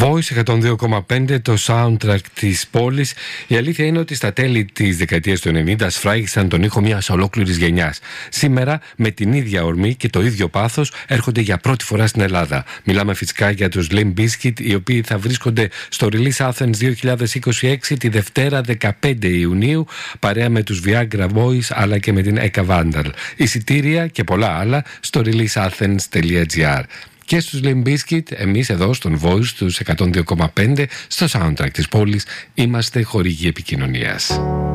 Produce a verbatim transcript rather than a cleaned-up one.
Voice εκατόν δύο κόμμα πέντε, το soundtrack της πόλης. Η αλήθεια είναι ότι στα τέλη της δεκαετίας του ενενήντα σφράγισαν τον ήχο μιας ολόκληρης γενιάς. Σήμερα, με την ίδια ορμή και το ίδιο πάθος, έρχονται για πρώτη φορά στην Ελλάδα. Μιλάμε φυσικά για τους Limp Bizkit, οι οποίοι θα βρίσκονται στο Release Athens δύο χιλιάδες είκοσι έξι τη Δευτέρα δεκαπέντε Ιουνίου, παρέα με τους Viagra Boys αλλά και με την Eka Vandal. Εισιτήρια και πολλά άλλα στο release athens τελεία gr. Και στους Limp Bizkit, εμείς εδώ στον Voice τους εκατόν δύο κόμμα πέντε, στο soundtrack της πόλης, είμαστε χορηγοί επικοινωνίας.